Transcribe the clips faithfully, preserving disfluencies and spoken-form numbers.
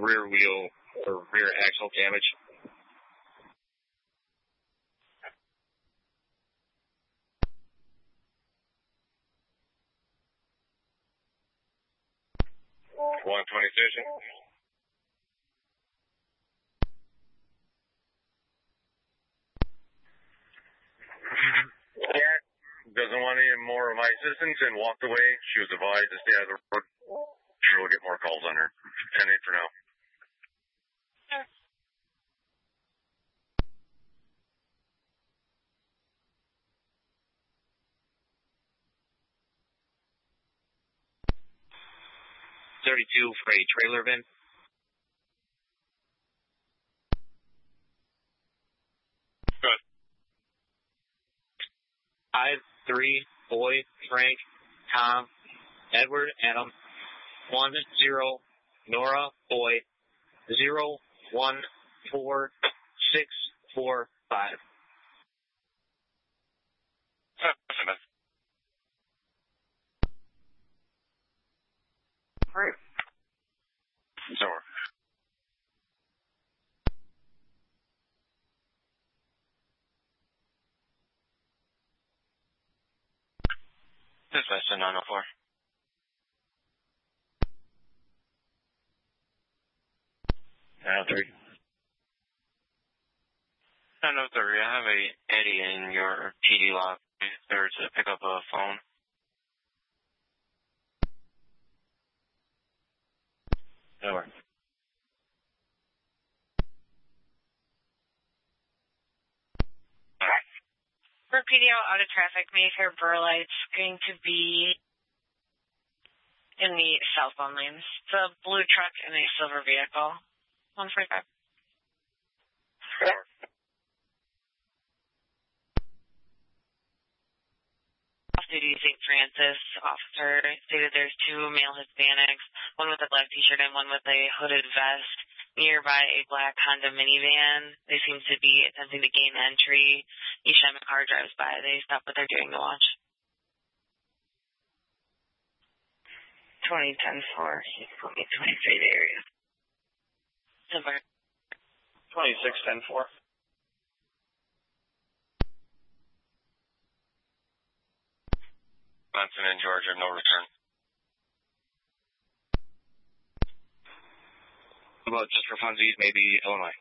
rear wheel or rear axle damage. one twenty station. Yeah, doesn't want any more of my assistance and walked away. She was advised to stay out of the road. Sure, we'll get more calls on her. ten eight for now. Sure. thirty-two for a trailer bin. Good. Five, three, boy, Frank, Tom, Edward, Adam, one, zero, Nora, boy, zero, one, four, six, four, five. Great. It's over. This is Western nine oh four. nine oh three. nine oh three, I have a Eddie in your T D log there to pick up a phone. Over. For P D L out of traffic, Mayfair Burlight's going to be in the southbound lanes. It's a blue truck and a silver vehicle. one forty-five. Off-duty Saint Francis officer stated there's two male Hispanics, one with a black t-shirt and one with a hooded vest, nearby a black Honda minivan. They seem to be attempting to gain entry. Each time a car drives by, they stop what they're doing to watch. twenty ten four, put me twenty-three area. Number. twenty-six ten four. Munson and Georgia, no return. How about just for funsies, maybe Illinois?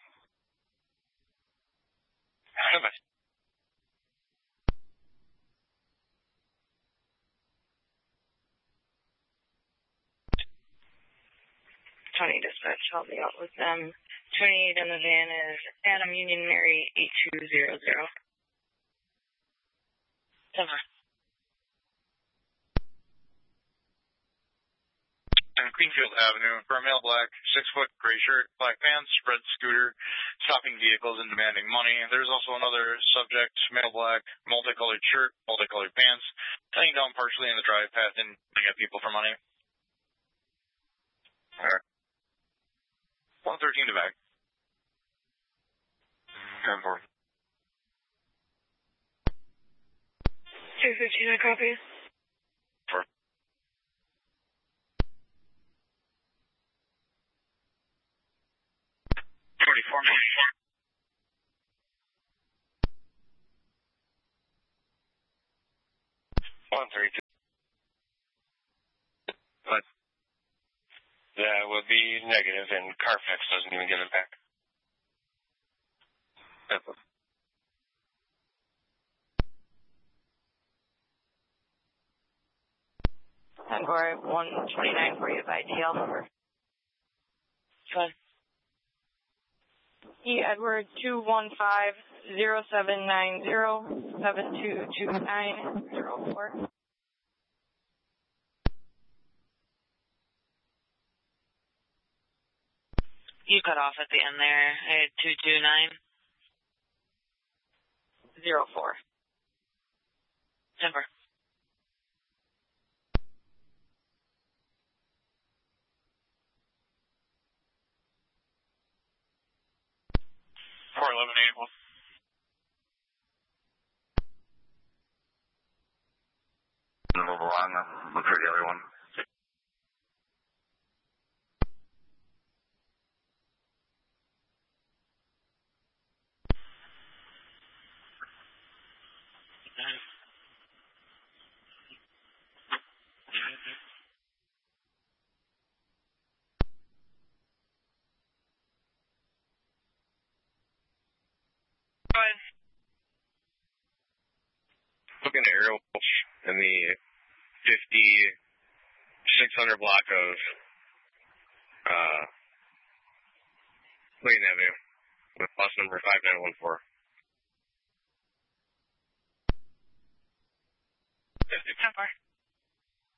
twenty dispatch, help me out with them. twenty-eight in the van is Adam Union Mary eight two zero zero. Over. And Greenfield Avenue, for a male black, six-foot gray shirt, black pants, red scooter, stopping vehicles and demanding money. There's also another subject, male black, multicolored shirt, multicolored pants, laying down partially in the drive path and looking at people for money. All right. one thirteen to back. ten four. two fifteen, I copy. Four. forty-four. one thirty-two. But that would be negative, and Carfax doesn't even give it back. Or one twenty-nine for you by T L number. Good. E. Edward two one five zero seven nine zero seven two two nine zero four. You cut off at the end there. I had two two nine zero four. Number. four eleven eight one. Move along. Look for the other one. Go ahead. Looking at aerial in the fifty-six hundred block of uh, Clayton Avenue with bus number five nine one four. How far?